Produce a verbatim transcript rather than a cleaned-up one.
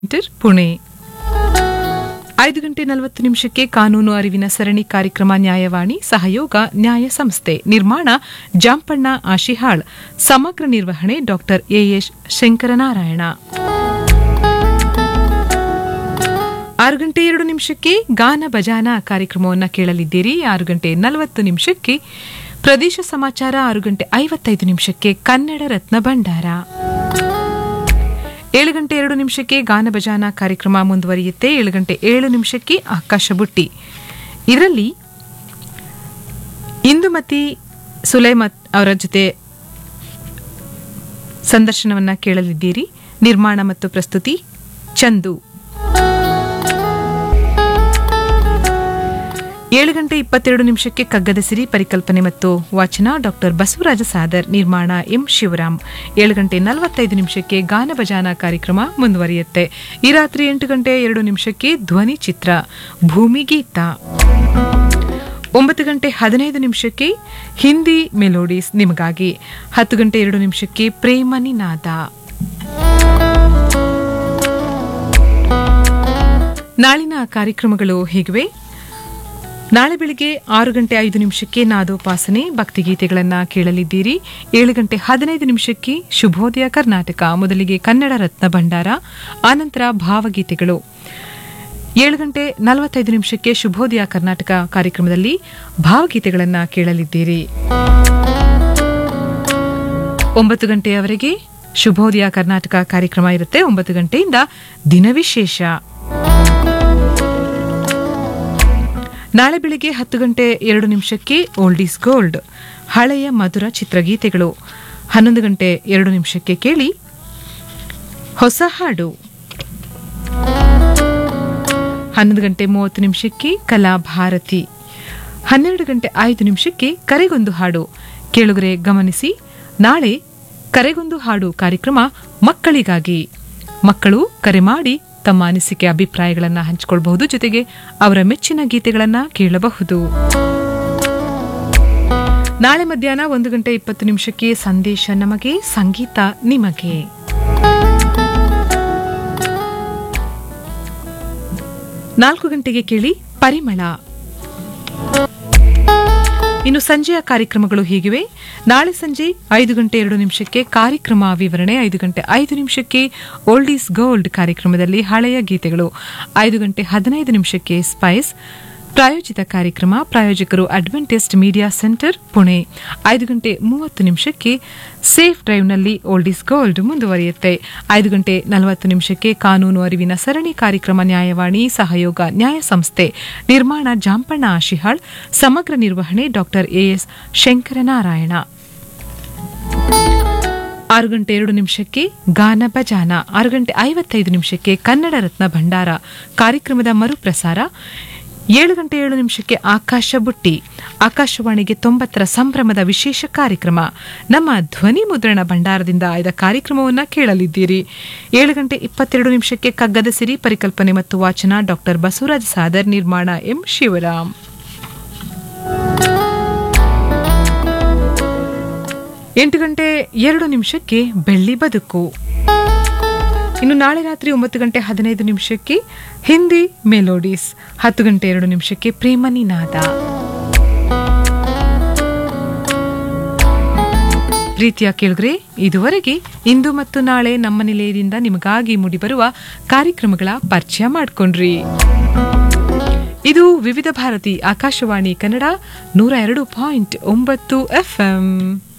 Centre Pune. ಐದು ಗಂಟೆ ನಲವತ್ತು ನಿಮಿಷಕ್ಕೆ ಕಾನೂನು ಅರಿವಿನ ಸರಣಿ ಕಾರ್ಯಕ್ರಮ ನ್ಯಾಯವಾಣಿ ಸಹಯೋಗ ನ್ಯಾಯ ಸಂಸ್ಥೆ ನಿರ್ಮಾಣ ಜಾಂಪಣ್ಣ ಆಶಿಹಾಳ್ ಸಮಗ್ರ ನಿರ್ವಹಣೆ ಡಾಕ್ಟರ್ ಎಎಸ್ ಶಂಕರನಾರಾಯಣ. ಆರು ಗಂಟೆ ಎರಡು ನಿಮಿಷಕ್ಕೆ ಗಾನ ಭಜಾನ ಕಾರ್ಯಕ್ರಮವನ್ನು ಕೇಳಲಿದ್ದೀರಿ. ಆರು ಗಂಟೆ ನಲವತ್ತು ನಿಮಿಷಕ್ಕೆ ಪ್ರದೇಶ ಸಮಾಚಾರ. ಆರು ಗಂಟೆ ಐವತ್ತೈದು ನಿಮಿಷಕ್ಕೆ ಕನ್ನಡ ರತ್ನ ಭಂಡಾರ. ಏಳು ಗಂಟೆ ಎರಡು ನಿಮಿಷಕ್ಕೆ ಗಾನ ಭಜಾನ ಕಾರ್ಯಕ್ರಮ ಮುಂದುವರಿಯುತ್ತೆ. ಏಳು ಗಂಟೆ ಏಳು ನಿಮಿಷಕ್ಕೆ ಆಕಾಶ ಬುಟ್ಟಿ. ಇದರಲ್ಲಿ ಇಂದುಮತಿ ಸುಲೈಮತ್ ಅವರ ಜೊತೆ ಸಂದರ್ಶನವನ್ನ ಕೇಳಲಿದ್ದೀರಿ. ನಿರ್ಮಾಣ ಮತ್ತು ಪ್ರಸ್ತುತಿ ಚಂದು. ಏಳು ಗಂಟೆ ಇಪ್ಪತ್ತೆರಡು ನಿಮಿಷಕ್ಕೆ ಕಗ್ಗದ ಸಿರಿ ಪರಿಕಲ್ಪನೆ ಮತ್ತು ವಾಚನ ಡಾಕ್ಟರ್ ಬಸವರಾಜ ಸಾದರ್ ನಿರ್ಮಾಣ ಎಂ ಶಿವರಾಮ್. ಏಳು ಗಂಟೆ ನಲವತ್ತೈದು ನಿಮಿಷಕ್ಕೆ ಗಾನ ಭಜಾನ ಕಾರ್ಯಕ್ರಮ ಮುಂದುವರಿಯುತ್ತೆ. ಈ ರಾತ್ರಿ ಎಂಟು ಗಂಟೆ ಎರಡು ನಿಮಿಷಕ್ಕೆ ಧ್ವನಿ ಚಿತ್ರ ಭೂಮಿ ಗೀತ. ಒಂಬತ್ತು ಗಂಟೆ ಹದಿನೈದು ನಿಮಿಷಕ್ಕೆ ಹಿಂದಿ ಮೆಲೋಡೀಸ್ ನಿಮಗಾಗಿ. ಹತ್ತು ಗಂಟೆ ಎರಡು ನಿಮಿಷಕ್ಕೆ ಪ್ರೇಮ ನಿನಾದ. ನಾಳಿನ ಕಾರ್ಯಕ್ರಮಗಳು ಹೀಗಿವೆ. ನಾಳೆ ಬೆಳಿಗ್ಗೆ ಆರು ಗಂಟೆ ಐದು ನಿಮಿಷಕ್ಕೆ ನಾದೋಪಾಸನೆ ಭಕ್ತಿಗೀತೆಗಳನ್ನು ಕೇಳಲಿದ್ದೀರಿ. ಏಳು ಗಂಟೆ ಹದಿನೈದು ನಿಮಿಷಕ್ಕೆ ಶುಭೋದಯ ಕರ್ನಾಟಕ. ಮೊದಲಿಗೆ ಕನ್ನಡ ರತ್ನ ಭಂಡಾರ, ಆನಂತರ ಭಾವಗೀತೆಗಳು. ಏಳು ಗಂಟೆ ನಲವತ್ತೈದು ನಿಮಿಷಕ್ಕೆ ಶುಭೋದಯ ಕರ್ನಾಟಕ ಕಾರ್ಯಕ್ರಮದಲ್ಲಿ ಭಾವಗೀತೆಗಳನ್ನು ಕೇಳಲಿದ್ದೀರಿ. ಒಂಬತ್ತು ಗಂಟೆಯವರೆಗೆ ಶುಭೋದಯ ಕರ್ನಾಟಕ ಕಾರ್ಯಕ್ರಮ ಇರುತ್ತೆ. ಒಂಬತ್ತು ಗಂಟೆಯಿಂದ ದಿನವಿಶೇಷ. ನಾಳೆ ಬೆಳಿಗ್ಗೆ ಹತ್ತು ಗಂಟೆ ಎರಡು ನಿಮಿಷಕ್ಕೆ ಓಲ್ಡ್ ಈಸ್ ಗೋಲ್ಡ್ ಹಳೆಯ ಮಧುರ ಚಿತ್ರಗೀತೆಗಳು. ಹನ್ನೊಂದು ಗಂಟೆ ಎರಡು ನಿಮಿಷಕ್ಕೆ ಕೇಳಿ ಹೊಸ ಹಾಡು. ಹನ್ನೊಂದು ಗಂಟೆ ಮೂವತ್ತು ನಿಮಿಷಕ್ಕೆ ಕಲಾಭಾರತಿ. ಹನ್ನೆರಡು ಗಂಟೆ ಐದು ನಿಮಿಷಕ್ಕೆ ಕರೆಗೊಂದು ಹಾಡು. ಕೇಳುಗರೆ ಗಮನಿಸಿ, ನಾಳೆ ಕರೆಗೊಂದು ಹಾಡು ಕಾರ್ಯಕ್ರಮ ಮಕ್ಕಳಿಗಾಗಿ. ಮಕ್ಕಳು ಕರೆ ಮಾಡಿ ತಮ್ಮ ಅನಿಸಿಕೆ ಅಭಿಪ್ರಾಯಗಳನ್ನು ಹಂಚಿಕೊಳ್ಳಬಹುದು. ಜೊತೆಗೆ ಅವರ ಮೆಚ್ಚಿನ ಗೀತೆಗಳನ್ನು ಕೇಳಬಹುದು. ನಾಳೆ ಮಧ್ಯಾಹ್ನ ಒಂದು ಗಂಟೆ ಇಪ್ಪತ್ತು ನಿಮಿಷಕ್ಕೆ ಸಂದೇಶ ನಮಗೆ ಸಂಗೀತ ನಿಮಗೆ. ನಾಲ್ಕು ಗಂಟೆಗೆ ಕೇಳಿ ಪರಿಮಳ. ಇನ್ನು ಸಂಜೆಯ ಕಾರ್ಯಕ್ರಮಗಳು ಹೀಗಿವೆ. ನಾಳೆ ಸಂಜೆ ಐದು ಗಂಟೆ ಎರಡು ನಿಮಿಷಕ್ಕೆ ಕಾರ್ಯಕ್ರಮ ವಿವರಣೆ. ಐದು ಗಂಟೆ ಐದು ನಿಮಿಷಕ್ಕೆ ಓಲ್ಡ್ ಈಸ್ ಗೋಲ್ಡ್ ಕಾರ್ಯಕ್ರಮದಲ್ಲಿ ಹಳೆಯ ಗೀತೆಗಳು. ಐದು ಗಂಟೆ ಹದಿನೈದು ನಿಮಿಷಕ್ಕೆ ಸ್ಪೈಸ್ ಪ್ರಾಯೋಜಿತ ಕಾರ್ಯಕ್ರಮ. ಪ್ರಾಯೋಜಕರು ಅಡ್ವೆಂಟಿಸ್ಟ್ ಮೀಡಿಯಾ ಸೆಂಟರ್ ಪುಣೆ. ಐದು ಗಂಟೆ ಮೂವತ್ತು ನಿಮಿಷಕ್ಕೆ ಸೇಫ್ ಡ್ರೈವ್ನಲ್ಲಿ ಓಲ್ಡ್ ಈಸ್ ಗೋಲ್ಡ್ ಮುಂದುವರಿಯುತ್ತೆ. ಐದು ಗಂಟೆ ನಲವತ್ತು ನಿಮಿಷಕ್ಕೆ ಕಾನೂನು ಅರಿವಿನ ಸರಣಿ ಕಾರ್ಯಕ್ರಮ ನ್ಯಾಯವಾಣಿ ಸಹಯೋಗ ನ್ಯಾಯ ಸಂಸ್ಥೆ ನಿರ್ಮಾಣ ಜಾಂಪಣ್ಣ ಆಶಿಹಾಳ್ ಸಮಗ್ರ ನಿರ್ವಹಣೆ ಡಾಕ್ಟರ್ ಎಎಸ್ ಶಂಕರನಾರಾಯಣ. ಆರು ಗಂಟೆ ಎರಡು ನಿಮಿಷಕ್ಕೆ ಗಾನ ಭಜಾನ. ಆರು ಗಂಟೆ ಐವತ್ತೈದು ನಿಮಿಷಕ್ಕೆ ಕನ್ನಡ ರತ್ನ ಭಂಡಾರ ಕಾರ್ಯಕ್ರಮದ ಮರುಪ್ರಸಾರ. ಏಳು ಗಂಟೆ ಏಳು ನಿಮಿಷಕ್ಕೆ ಆಕಾಶ ಬುಟ್ಟಿ. ಆಕಾಶವಾಣಿಗೆ ತೊಂಬತ್ತರ ಸಂಭ್ರಮದ ವಿಶೇಷ ಕಾರ್ಯಕ್ರಮ. ನಮ್ಮ ಧ್ವನಿ ಮುದ್ರಣ ಭಂಡಾರದಿಂದ ಆಯ್ದ ಕಾರ್ಯಕ್ರಮವನ್ನು ಕೇಳಲಿದ್ದೀರಿ. ಏಳು ಗಂಟೆ ಇಪ್ಪತ್ತೆರಡು ನಿಮಿಷಕ್ಕೆ ಕಗ್ಗದ ಸಿರಿ ಪರಿಕಲ್ಪನೆ ಮತ್ತು ವಾಚನ ಡಾಕ್ಟರ್ ಬಸವರಾಜ ಸಾದರ್ ನಿರ್ಮಾಣ ಎಂ ಶಿವರಾಮ್. ಎಂಟು ಗಂಟೆ ಎರಡು ನಿಮಿಷಕ್ಕೆ ಬೆಳ್ಳಿ ಬದುಕು. ಇನ್ನು ನಾಳೆ ರಾತ್ರಿ ಒಂಬತ್ತು ಗಂಟೆ ಹದಿನೈದು ನಿಮಿಷಕ್ಕೆ ಹಿಂದಿ ಮೆಲೋಡೀಸ್. ಹತ್ತು ಗಂಟೆ ಎರಡು ನಿಮಿಷಕ್ಕೆ ಪ್ರೇಮ ನಿನಾದ. ಪ್ರೀತಿಯ ಕೇಳುಗರೆ, ಇದುವರೆಗೆ ಇಂದು ಮತ್ತು ನಾಳೆ ನಮ್ಮ ನಿಲಯದಿಂದ ನಿಮಗಾಗಿ ಮೂಡಿಬರುವ ಕಾರ್ಯಕ್ರಮಗಳ ಪರಿಚಯ ಮಾಡಿಕೊಂಡ್ರಿ. ಇದು ವಿವಿಧ ಭಾರತಿ ಆಕಾಶವಾಣಿ ಕನ್ನಡ ನೂರ ಎರಡು ಪಾಯಿಂಟ್ ಒಂಬತ್ತು ಎಫ್ಎಂ.